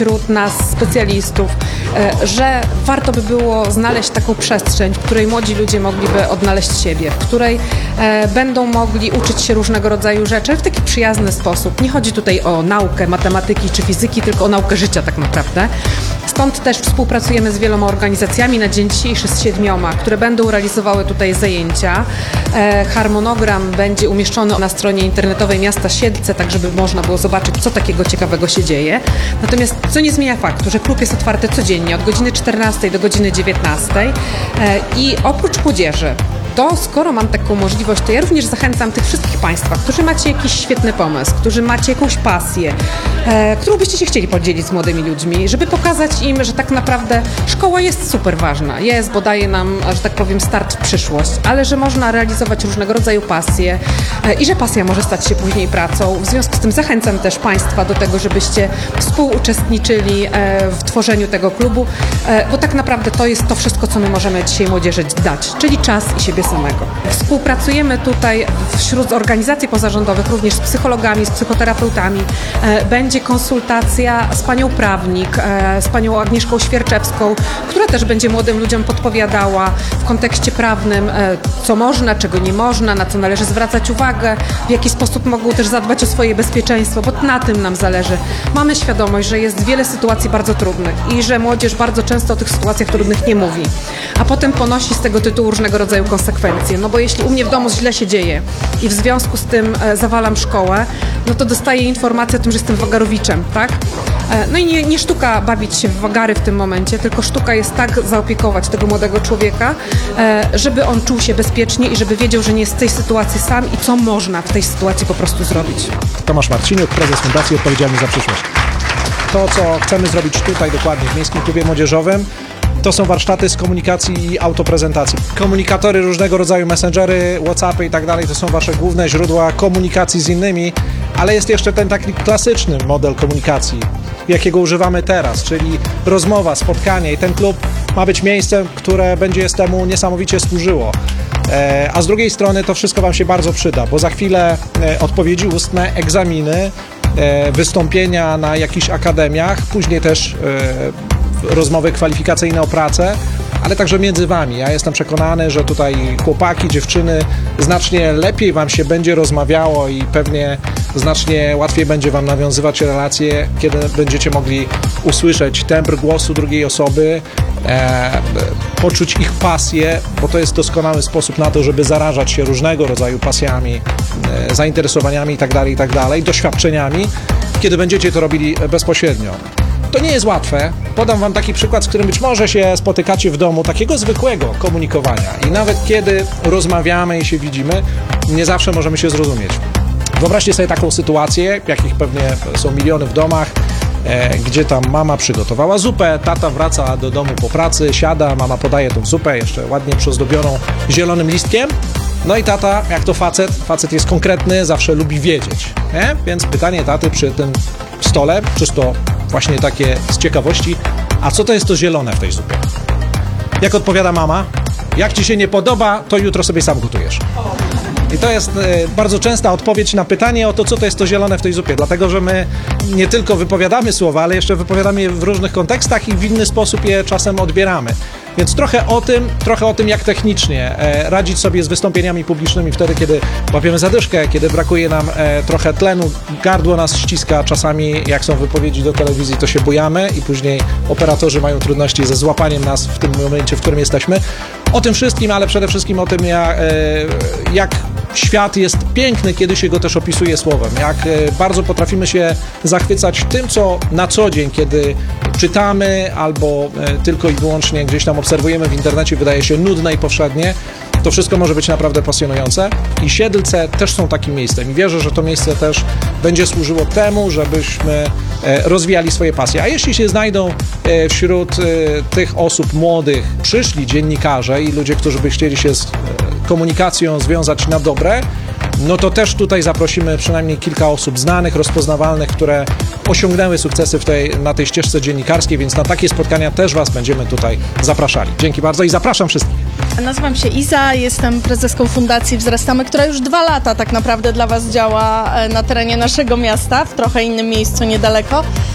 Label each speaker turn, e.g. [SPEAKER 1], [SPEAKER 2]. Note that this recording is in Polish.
[SPEAKER 1] wśród nas specjalistów, że warto by było znaleźć taką przestrzeń, w której młodzi ludzie mogliby odnaleźć siebie, w której będą mogli uczyć się różnego rodzaju rzeczy w taki przyjazny sposób. Nie chodzi tutaj o naukę matematyki czy fizyki, tylko o naukę życia tak naprawdę. Stąd też współpracujemy z wieloma organizacjami, na dzień dzisiejszy z 7, które będą realizowały tutaj zajęcia. Harmonogram będzie umieszczony na stronie internetowej miasta Siedlce, tak żeby można było zobaczyć, co takiego ciekawego się dzieje. Natomiast co nie zmienia faktu, że klub jest otwarty codziennie od godziny 14 do godziny 19 i oprócz młodzieży, to skoro mam taką możliwość, to ja również zachęcam tych wszystkich Państwa, którzy macie jakiś świetny pomysł, którzy macie jakąś pasję, którą byście się chcieli podzielić z młodymi ludźmi, żeby pokazać im, że tak naprawdę szkoła jest super ważna, bo daje nam, że tak powiem, start w przyszłość, ale że można realizować różnego rodzaju pasje i że pasja może stać się później pracą. W związku z tym zachęcam też Państwa do tego, żebyście współuczestniczyli w tworzeniu tego klubu, bo tak naprawdę to jest to wszystko, co my możemy dzisiaj młodzieży dać, czyli czas i siebie samego. Współpracujemy tutaj wśród organizacji pozarządowych również z psychologami, z psychoterapeutami. Będzie konsultacja z panią prawnik, z panią Agnieszką Świerczewską, która też będzie młodym ludziom podpowiadała w kontekście prawnym, co można, czego nie można, na co należy zwracać uwagę, w jaki sposób mogą też zadbać o swoje bezpieczeństwo, bo na tym nam zależy. Mamy świadomość, że jest wiele sytuacji bardzo trudnych i że młodzież bardzo często o tych sytuacjach trudnych nie mówi, a potem ponosi z tego tytułu różnego rodzaju konsekwencje. No bo jeśli u mnie w domu źle się dzieje i w związku z tym zawalam szkołę, no to dostaję informację o tym, że jestem wagarowiczem, tak? No i nie sztuka bawić się w wagary w tym momencie, tylko sztuka jest tak zaopiekować tego młodego człowieka, żeby on czuł się bezpiecznie i żeby wiedział, że nie jest w tej sytuacji sam i co można w tej sytuacji po prostu zrobić.
[SPEAKER 2] Tomasz Marciniuk, prezes Fundacji Odpowiedzialni za Przyszłość. To, co chcemy zrobić tutaj dokładnie w Miejskim Klubie Młodzieżowym, to są warsztaty z komunikacji i autoprezentacji. Komunikatory, różnego rodzaju messengery, WhatsAppy i tak dalej, to są wasze główne źródła komunikacji z innymi, ale jest jeszcze ten taki klasyczny model komunikacji, jakiego używamy teraz, czyli rozmowa, spotkanie i ten klub ma być miejscem, które będzie temu niesamowicie służyło. A z drugiej strony to wszystko wam się bardzo przyda, bo za chwilę odpowiedzi ustne, egzaminy, wystąpienia na jakichś akademiach, później też rozmowy kwalifikacyjne o pracę, ale także między wami. Ja jestem przekonany, że tutaj chłopaki, dziewczyny, znacznie lepiej wam się będzie rozmawiało i pewnie znacznie łatwiej będzie wam nawiązywać relacje, kiedy będziecie mogli usłyszeć tembr głosu drugiej osoby, poczuć ich pasję, bo to jest doskonały sposób na to, żeby zarażać się różnego rodzaju pasjami, zainteresowaniami itd., doświadczeniami, kiedy będziecie to robili bezpośrednio. To nie jest łatwe. Podam wam taki przykład, z którym być może się spotykacie w domu, takiego zwykłego komunikowania. I nawet kiedy rozmawiamy i się widzimy, nie zawsze możemy się zrozumieć. Wyobraźcie sobie taką sytuację, jakich pewnie są miliony w domach, gdzie tam mama przygotowała zupę, tata wraca do domu po pracy, siada, mama podaje tą zupę, jeszcze ładnie przyozdobioną zielonym listkiem. No i tata, jak to facet jest konkretny, zawsze lubi wiedzieć, nie? Więc pytanie taty przy tym stole, czysto właśnie takie z ciekawości, a co to jest to zielone w tej zupie? Jak odpowiada mama? Jak ci się nie podoba, to jutro sobie sam gotujesz. I to jest bardzo częsta odpowiedź na pytanie o to, co to jest to zielone w tej zupie, dlatego że my nie tylko wypowiadamy słowa, ale jeszcze wypowiadamy je w różnych kontekstach i w inny sposób je czasem odbieramy. Więc trochę o tym, jak technicznie radzić sobie z wystąpieniami publicznymi wtedy, kiedy łapiemy zadyszkę, kiedy brakuje nam trochę tlenu, gardło nas ściska, czasami jak są wypowiedzi do telewizji, to się bujamy i później operatorzy mają trudności ze złapaniem nas w tym momencie, w którym jesteśmy. O tym wszystkim, ale przede wszystkim o tym, jak świat jest piękny, kiedy się go też opisuje słowem. Jak bardzo potrafimy się zachwycać tym, co na co dzień, kiedy czytamy albo tylko i wyłącznie gdzieś tam obserwujemy w internecie, wydaje się nudne i powszednie. To wszystko może być naprawdę pasjonujące i Siedlce też są takim miejscem i wierzę, że to miejsce też będzie służyło temu, żebyśmy rozwijali swoje pasje. A jeśli się znajdą wśród tych osób młodych przyszli dziennikarze i ludzie, którzy by chcieli się z komunikacją związać na dobre, no to też tutaj zaprosimy przynajmniej kilka osób znanych, rozpoznawalnych, które osiągnęły sukcesy na tej ścieżce dziennikarskiej, więc na takie spotkania też was będziemy tutaj zapraszali. Dzięki bardzo i zapraszam wszystkich.
[SPEAKER 3] Nazywam się Iza, jestem prezeską Fundacji Wzrastamy, która już 2 lata tak naprawdę dla was działa na terenie naszego miasta, w trochę innym miejscu niedaleko.